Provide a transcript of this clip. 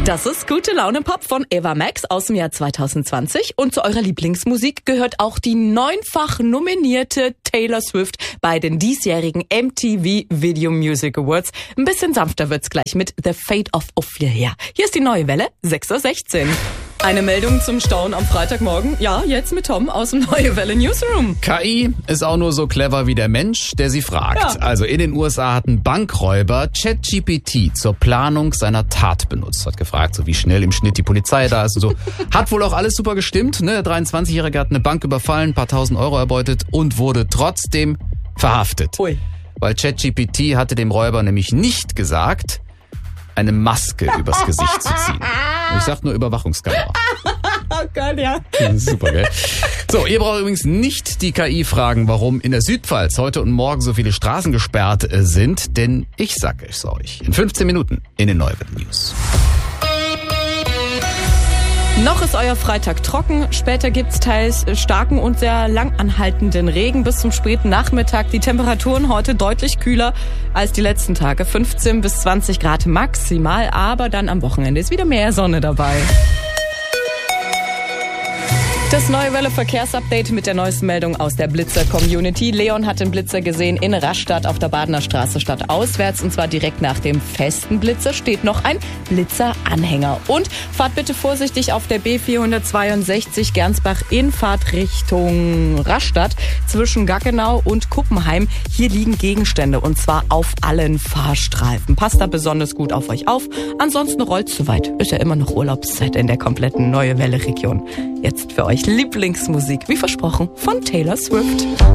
Das ist Gute Laune Pop von Ava Max aus dem Jahr 2020. Und zu eurer Lieblingsmusik gehört auch die 9-fach nominierte Taylor Swift bei den diesjährigen MTV Video Music Awards. Ein bisschen sanfter wird's gleich mit The Fate of Ophelia. Hier ist die neue Welle, 6:16 Uhr. Eine Meldung zum Staunen am Freitagmorgen. Ja, jetzt mit Tom aus dem Neue Welle Newsroom. KI ist auch nur so clever wie der Mensch, der sie fragt. Ja. Also in den USA hat ein Bankräuber ChatGPT zur Planung seiner Tat benutzt. Hat gefragt, so wie schnell im Schnitt die Polizei da ist und so. Hat wohl auch alles super gestimmt. Ne? Der 23-Jährige hat eine Bank überfallen, ein paar tausend Euro erbeutet und wurde trotzdem verhaftet. Ui. Weil ChatGPT hatte dem Räuber nämlich nicht gesagt, eine Maske übers Gesicht zu ziehen. Ich sag nur Überwachungskamera. Oh Gott, ja. Super, gell? So, ihr braucht übrigens nicht die KI fragen, warum in der Südpfalz heute und morgen so viele Straßen gesperrt sind, denn ich sag es euch in 15 Minuten in den Neue Welle News. Noch ist euer Freitag trocken, später gibt's teils starken und sehr lang anhaltenden Regen bis zum späten Nachmittag. Die Temperaturen heute deutlich kühler als die letzten Tage, 15 bis 20 Grad maximal, aber dann am Wochenende ist wieder mehr Sonne dabei. Das Neue Welle Verkehrsupdate mit der neuesten Meldung aus der Blitzer-Community. Leon hat den Blitzer gesehen in Rastatt auf der Badener Straße stadtauswärts. Und zwar direkt nach dem festen Blitzer steht noch ein Blitzer-Anhänger. Und fahrt bitte vorsichtig auf der B462 Gernsbach in Fahrtrichtung Rastatt zwischen Gaggenau und Kuppenheim. Hier liegen Gegenstände und zwar auf allen Fahrstreifen. Passt da besonders gut auf euch auf. Ansonsten rollt's zu weit. Ist ja immer noch Urlaubszeit in der kompletten Neue Welle Region. Jetzt für euch Lieblingsmusik, wie versprochen, von Taylor Swift.